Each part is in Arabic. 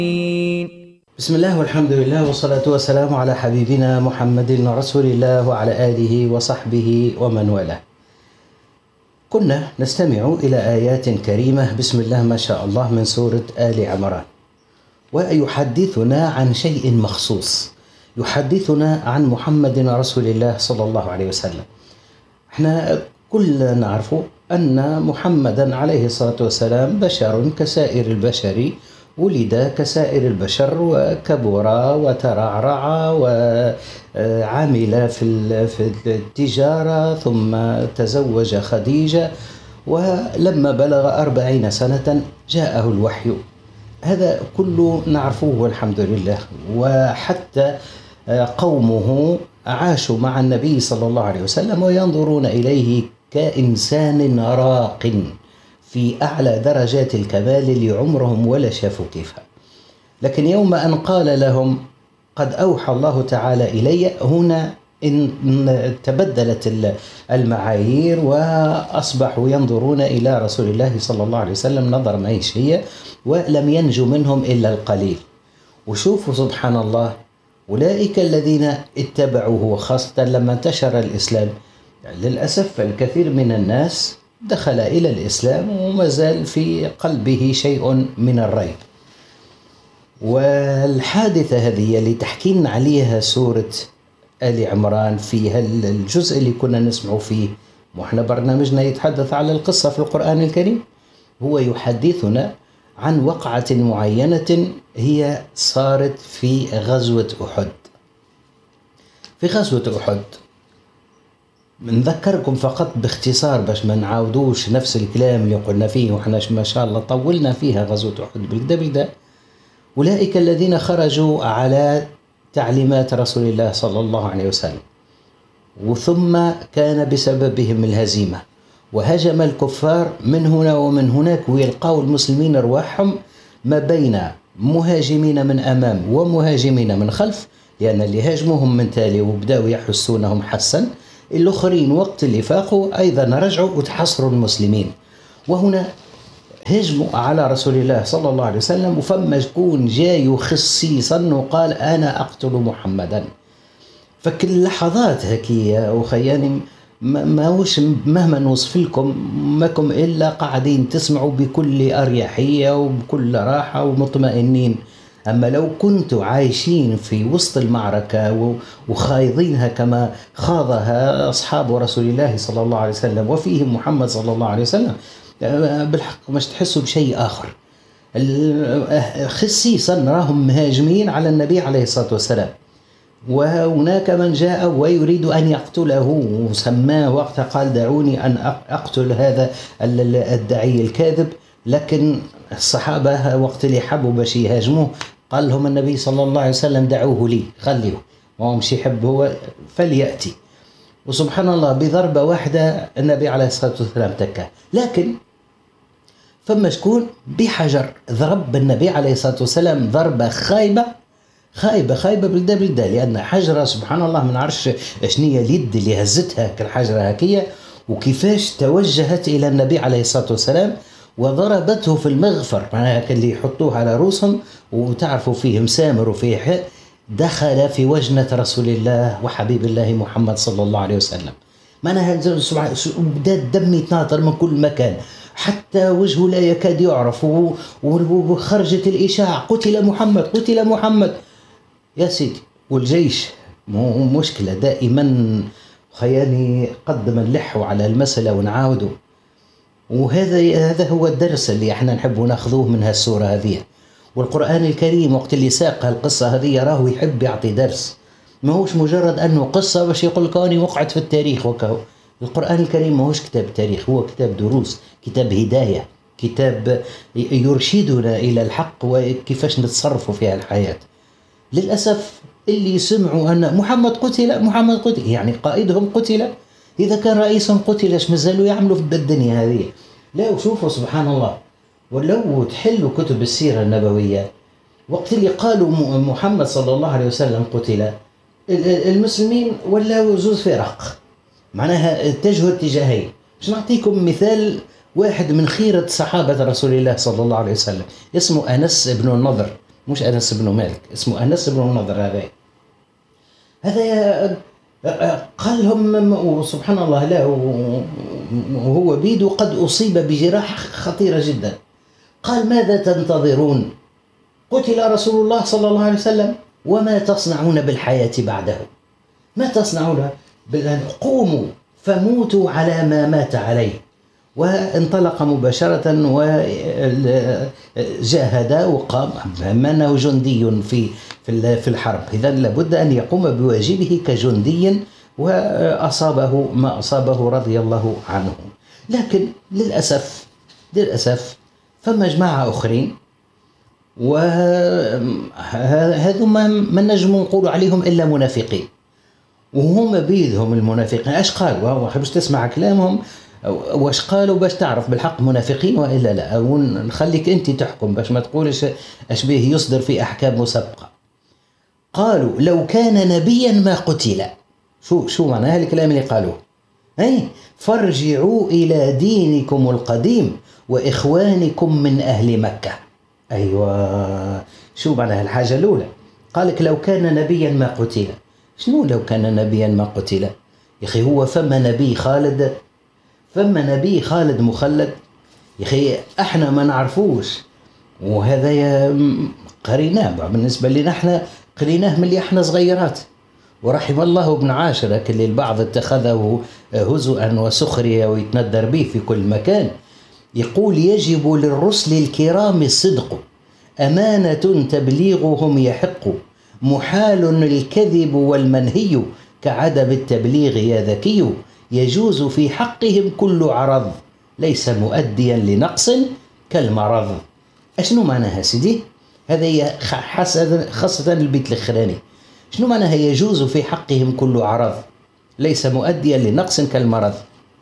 بسم الله والحمد لله والصلاة والسلام على حبيبنا محمد رسول الله وعلى آله وصحبه ومن والاه. كنا نستمع إلى آيات كريمة بسم الله ما شاء الله من سورة آل عمران، ويحدثنا عن شيء مخصوص، يحدثنا عن محمد رسول الله صلى الله عليه وسلم. احنا كلنا نعرف أن محمدا عليه الصلاة والسلام بشر كسائر البشر، ولد كسائر البشر وكبر وترعرع وعمل في التجارة، ثم تزوج خديجة، ولما بلغ 40 سنة جاءه الوحي. هذا كله نعرفه والحمد لله. وحتى قومه عاشوا مع النبي صلى الله عليه وسلم وينظرون إليه كإنسان راق في أعلى درجات الكمال اللي عمرهم ولا شافوا كيفها. لكن يوم أن قال لهم قد أوحى الله تعالى إلي، هنا إن تبدلت المعايير وأصبحوا ينظرون إلى رسول الله صلى الله عليه وسلم نظر معيشية، ولم ينجو منهم إلا القليل. وشوفوا سبحان الله، أولئك الذين اتبعوه، خاصة لما انتشر الإسلام. للأسف الكثير من الناس دخل إلى الإسلام وما زال في قلبه شيء من الريب. والحادثة هذه اللي تحكينا عليها سورة آل عمران في الجزء اللي كنا نسمع فيه، وإحنا برنامجنا يتحدث على القصة في القرآن الكريم، هو يحدثنا عن وقعة معينة هي صارت في غزوة أحد. في غزوة أحد نذكركم فقط باختصار باش ما نعاودوش نفس الكلام اللي قلنا فيه، وإحنا ما شاء الله طولنا فيها غزوة أحد بالكدا. أولئك الذين خرجوا على تعليمات رسول الله صلى الله عليه وسلم، وثم كان بسببهم الهزيمة، وهجم الكفار من هنا ومن هناك، ويلقوا المسلمين رواحهم ما بين مهاجمين من أمام ومهاجمين من خلف، لأن اللي هاجموهم من تالي وبدأوا يحسونهم حسا، الآخرين وقت اللي فاقوا أيضا رجعوا وتحصروا المسلمين. وهنا هجموا على رسول الله صلى الله عليه وسلم، وفما شكون جاي خصيصا وقال أنا أقتل محمدا. فكل لحظات هكية وخياني ماهوش مهما نوصف لكم ماكم إلا قاعدين تسمعوا بكل أريحية وبكل راحة ومطمئنين. أما لو كنتوا عايشين في وسط المعركة وخايضينها كما خاضها أصحاب رسول الله صلى الله عليه وسلم وفيهم محمد صلى الله عليه وسلم، بالحق مش تحسوا بشيء آخر. خصيصا راهم مهاجمين على النبي عليه الصلاة والسلام، وهناك من جاء ويريد أن يقتله، وسماه وقتها قال دعوني أن أقتل هذا الداعي الكاذب. لكن الصحابة وقت اللي حبوا باش يهاجموه قال لهم النبي صلى الله عليه وسلم دعوه لي، خليه ما مش يحب هو فليأتي. وسبحان الله بضربة واحدة النبي عليه الصلاة والسلام تكه. لكن فما شكون بحجر ضرب النبي عليه الصلاة والسلام ضربة خايبة بالدا، لأن حجرة سبحان الله من عرش شنية اليد اللي هزتها كالحجرة هكية، وكيفاش توجهت إلى النبي عليه الصلاة والسلام وضربته في المغفر، معناها اللي يحطوه على رؤوسهم وتعرفوا فيه مسامر وفيه حق، دخل في وجنة رسول الله وحبيب الله محمد صلى الله عليه وسلم. معناها بدأ الدم يتناطر من كل مكان، حتى وجهه لا يكاد يعرف، وخرجت الإشاعة قتل محمد. يا سيدي، والجيش مو مشكلة دائما خياني قدم نلحوا على المسألة ونعاودوا. وهذا هو الدرس اللي احنا نحب ناخذوه من هالسورة هذه. والقرآن الكريم وقت اللي ساق القصة هذه راه يحب يعطي درس، ما هوش مجرد أنه قصة باش يقول كوني وقعت في التاريخ وكهو. القرآن الكريم ما هوش كتاب تاريخ، هو كتاب دروس، كتاب هداية، كتاب يرشدنا إلى الحق وكيفاش نتصرفوا في الحياة. للأسف اللي سمعوا أن محمد قتل يعني قائدهم قتل، إذا كان رئيسهم قتل اش مازالوا يعملوا في الدنيا هذه؟ لا، وشوفوا سبحان الله، ولو تحلوا كتب السيرة النبوية وقت اللي قالوا محمد صلى الله عليه وسلم قتل، المسلمين ولاوا زوز فرق، معناها اتجهوا اتجاهين. باش نعطيكم مثال واحد من خيرة صحابة رسول الله صلى الله عليه وسلم، اسمه أنس بن النضر مش أنس بن مالك، اسمه أنس بن النضر. هذا قال لهم وسبحان الله لا وهو بيد قد أصيب بجراح خطيرة جدا. قال ماذا تنتظرون؟ قتل رسول الله صلى الله عليه وسلم وما تصنعون بالحياة بعده؟ ما تصنعون؟ قوموا فموتوا على ما مات عليه. وانطلق مباشرة وجاهد وقام أنه جندي في الحرب، إذن لابد أن يقوم بواجبه كجندي، وأصابه ما أصابه رضي الله عنه. لكن للأسف فما جماعة أخرين، وهذو ما نجم نقول عليهم إلا منافقين، وهم بيدهم المنافقين. اش قالوا؟ باش تسمع كلامهم واش قالوا باش تعرف بالحق منافقين والا لا، ونخليك انت تحكم باش ما تقولش اش به يصدر في احكام مسبقه. قالوا لو كان نبيا ما قتل. شو معنى الكلام اللي قالوه؟ فارجعوا الى دينكم القديم واخوانكم من اهل مكه. ايوه، شو معنى الحاجه الاولى؟ قالك لو كان نبيا ما قتل. شنو لو كان نبيا ما قتل؟ يا اخي هو فما نبي خالد مخلد؟ يا اخي احنا ما نعرفوش، وهذا قريناه بالنسبه لنا، احنا قريناه ملي احنا صغيرات. ورحم الله ابن عاشر اللي البعض اتخذه هزءا وسخريه ويتندر به في كل مكان. يقول يجب للرسل الكرام الصدق، أمانة تبليغهم يحق، محال الكذب والمنهي، كعدم التبليغ يا ذكي، يجوز في حقهم كل عرض، ليس مؤديا لنقص كالمرض. أشنو معناها سيدي؟ هذا خاصة البيت الأخراني. شنو معناها يجوز في حقهم كل عرض ليس مؤديا لنقص كالمرض؟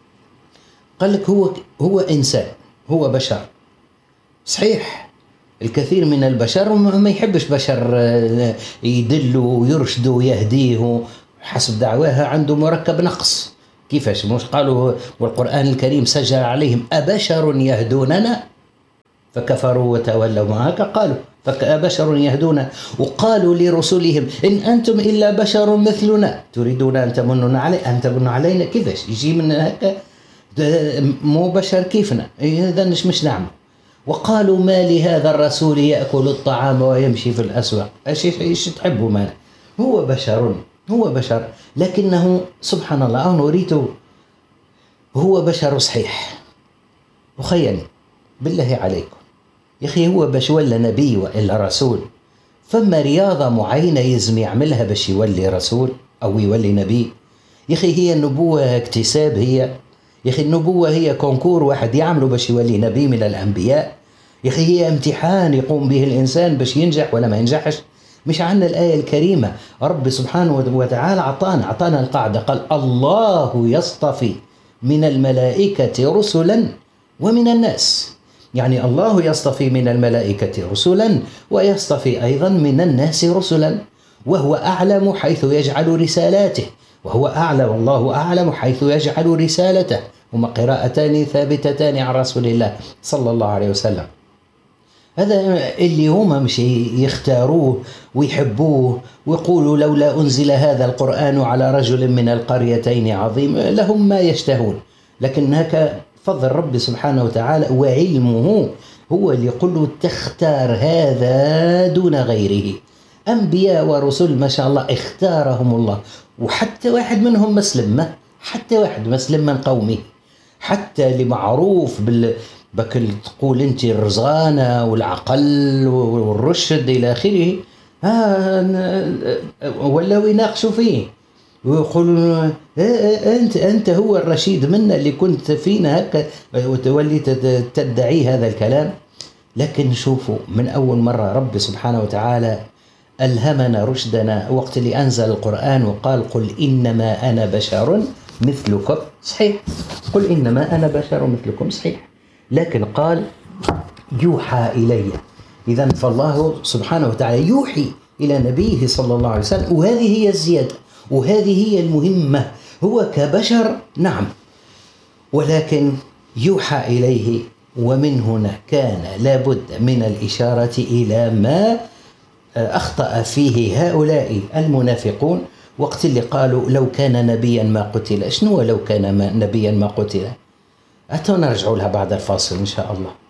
قال لك هو إنسان، هو بشر صحيح. الكثير من البشر ما يحبش بشر يدله ويرشده ويهديه حسب دعواها، عنده مركب نقص. كيفاش؟ مش قالوا والقرآن الكريم سجل عليهم أبشر يهدوننا فكفروا وتولوا؟ ما هكا قالوا فأبشر يهدون. وقالوا لرسلهم إن أنتم إلا بشر مثلنا تريدون أن تمنوا علينا. كيفاش يجي من هكا؟ مو بشر كيفنا، إذا مش نعمل. وقالوا ما لهذا الرسول يأكل الطعام ويمشي في الأسواق. ايش تحبوا؟ ما هو بشر لكنه سبحان الله نريته هو بشر صحيح. وخيني بالله عليكم يا أخي، هو باش ولا نبي وإلا رسول؟ فما رياضة معينة يلزم يعملها باش يولي رسول أو يولي نبي؟ يا أخي هي النبوة اكتساب، هي يا أخي النبوة هي كونكور واحد يعمله باش يولي نبي من الأنبياء. يا أخي هي امتحان يقوم به الإنسان باش ينجح ولا ما ينجحش. مش عنا الآية الكريمة رب سبحانه وتعالى أعطانا القاعدة، قال الله يصطفي من الملائكة رسلا ومن الناس. يعني الله يصطفي من الملائكة رسلا ويصطفي أيضا من الناس رسلا، وهو أعلم حيث يجعل رسالاته، والله أعلم حيث يجعل رسالته. هما قراءتان ثابتتان عن رسول الله صلى الله عليه وسلم. هذا اللي هما مش يختاروه ويحبوه ويقولوا لولا أنزل هذا القرآن على رجل من القريتين عظيم، لهم ما يشتهون. لكن هكا فضل رب سبحانه وتعالى وعلمه هو اللي يقول له تختار هذا دون غيره. أنبياء ورسل ما شاء الله اختارهم الله، وحتى واحد منهم مسلم، حتى واحد مسلم من قومه، حتى اللي معروف بكل تقول انت الرزانة والعقل والرشد إلى آخره، ولاو يناقشوا فيه ويقولوا أنت هو الرشيد منا اللي كنت فينا هكا وتولي تدعي هذا الكلام. لكن شوفوا من أول مرة رب سبحانه وتعالى ألهمنا رشدنا وقت اللي أنزل القرآن وقال قل إنما أنا بشر مثلكم. صحيح، قل إنما أنا بشر مثلكم صحيح، لكن قال يوحى إلي. إذن فالله سبحانه وتعالى يوحي إلى نبيه صلى الله عليه وسلم، وهذه هي الزيادة وهذه هي المهمة. هو كبشر نعم، ولكن يوحى إليه. ومن هنا كان لابد من الإشارة إلى ما أخطأ فيه هؤلاء المنافقون وقت اللي قالوا لو كان نبيا ما قتل. شنو لو كان نبيا ما قتل؟ أتوا نرجعوا لها بعد الفاصل إن شاء الله.